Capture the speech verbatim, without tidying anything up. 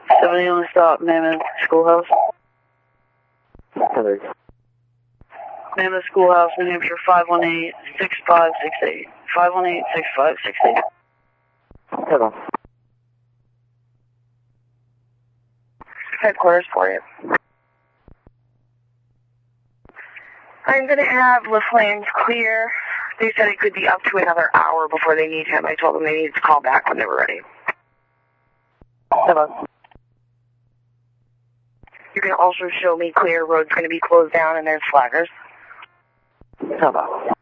seventy on the stop, Mammoth Schoolhouse. Hello. Mammoth Schoolhouse, New Hampshire, five one eight, six five six eight. five one eight, six five six eight. Hello. Headquarters for you. I'm going to have LaFlames clear. They said it could be up to another hour before they need him. I told them they needed to call back when they were ready. Hello. You can also show me clear. Road's going to be closed down and there's flaggers. Hello.